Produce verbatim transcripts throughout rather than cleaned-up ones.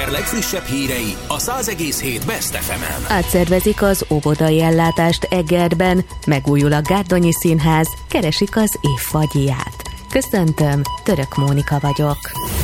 Eger legfrissebb hírei a száz egész hét Best ef emen. Átszervezik az óvodai ellátást Egerben, megújul a Gárdonyi Színház, keresik az év fagyját. Köszöntöm, Török Mónika vagyok.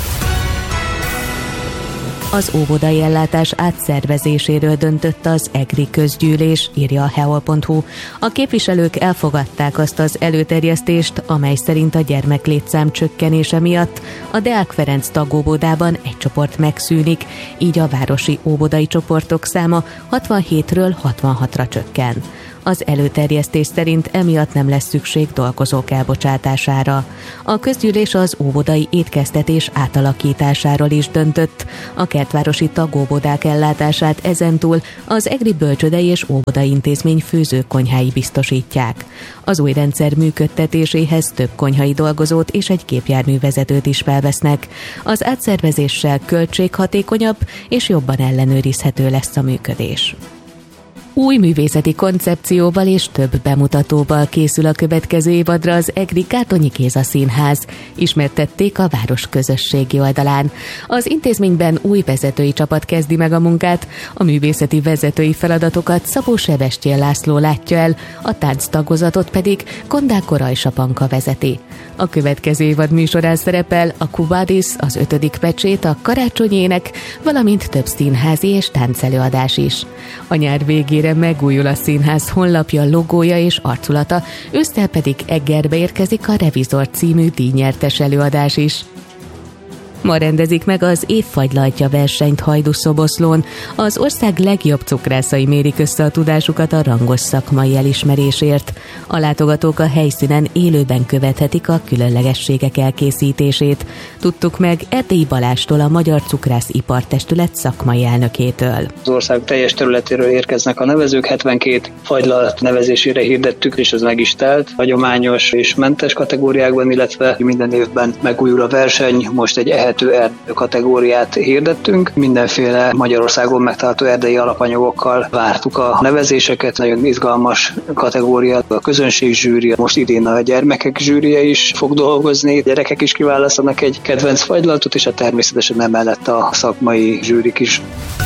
Az óvodai ellátás átszervezéséről döntött az egri közgyűlés, írja a heol pont hu. A képviselők elfogadták azt az előterjesztést, amely szerint a gyermeklétszám csökkenése miatt a Deák Ferenc tagóvodában egy csoport megszűnik, így a városi óvodai csoportok száma hatvanhétről hatvanhatra csökken. Az előterjesztés szerint emiatt nem lesz szükség dolgozók elbocsátására. A közgyűlés az óvodai étkeztetés átalakításáról is döntött. A kertvárosi tagóvodák ellátását ezentúl az egri bölcsődei és óvodai intézmény főzőkonyhái biztosítják. Az új rendszer működtetéséhez több konyhai dolgozót és egy gépjárművezetőt is felvesznek. Az átszervezéssel költséghatékonyabb és jobban ellenőrizhető lesz a működés. Új művészeti koncepcióval és több bemutatóval készül a következő évadra az egri Gárdonyi Géza Színház, ismertették a város közösségi oldalán. Az intézményben új vezetői csapat kezdi meg a munkát, a művészeti vezetői feladatokat Szabó Sebestyén László látja el, a tánctagozatot pedig Kondáko Rajsapanka vezeti. A következő évad műsorán szerepel a Kubadis, az ötödik pecsét, a karácsonyének, valamint több színházi és táncelőadás is. A nyár végére megújul a színház honlapja, logója és arculata, ősszel pedig Egerbe érkezik a Revizor című díjnyertes előadás is. Ma rendezik meg az évfagylajtja versenyt Hajdúszoboszlón. Az ország legjobb cukrászai mérik össze a tudásukat a rangos szakmai elismerésért. A látogatók a helyszínen élőben követhetik a különlegességek elkészítését. Tudtuk meg Erdélyi Balástól, a Magyar Cukrász Ipartestület szakmai elnökétől. Az ország teljes területéről érkeznek a nevezők, hetvenkét fagyla nevezésére hirdettük, és ez meg is telt. Hagyományos és mentes kategóriákban, illetve minden évben megújul a verseny. Most egy ehető erdő kategóriát hirdettünk. Mindenféle Magyarországon megtalálható erdei alapanyagokkal vártuk a nevezéseket. Nagyon izgalmas kategória, a közönség zsűri, most idén a gyermekek zsűrije is fog dolgozni. A gyerekek is kiválasztanak egy kedvenc fagylaltot, és a természetesen emellett a szakmai zsűrik is.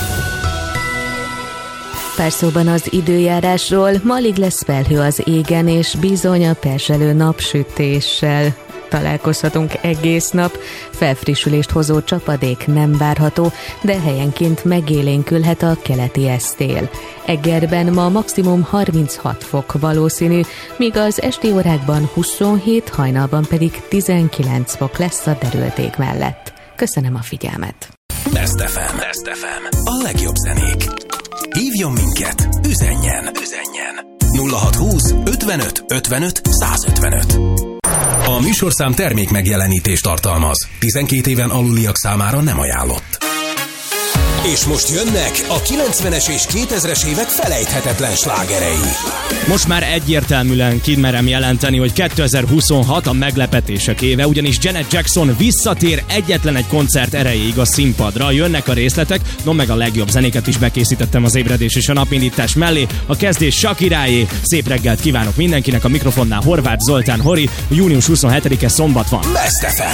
Pár szóban az időjárásról. Ma alig lesz felhő az égen, és bizony a perselő napsütéssel találkozhatunk egész nap. Felfrissülést hozó csapadék nem várható, de helyenként megélénkülhet a keleti esztél. Egerben ma maximum harminchat fok valószínű, míg az esti órákban huszonhét, hajnalban pedig tizenkilenc fok lesz a derült ég mellett. Köszönöm a figyelmet! Best ef em. Best ef em. A legjobb zenék. Hívjon minket, üzenjen, üzenjen. nulla hatszázhúsz ötvenöt ötvenöt százötvenöt. A műsorszám termék megjelenítést tartalmaz. tizenkét éven aluliak számára nem ajánlott. És most jönnek a kilencvenes és kétezres évek felejthetetlen slágerei. Most már egyértelműen kimerem jelenteni, hogy kétezer-huszonhat a meglepetések éve, ugyanis Janet Jackson visszatér egyetlen egy koncert erejéig a színpadra. Jönnek a részletek, no meg a legjobb zenéket is bekészítettem az ébredés és a napindítás mellé. A kezdés Shakiráé. Szép reggelt kívánok mindenkinek, a mikrofonnál Horváth Zoltán Hori. június huszonhetedike szombat van. Best ef em.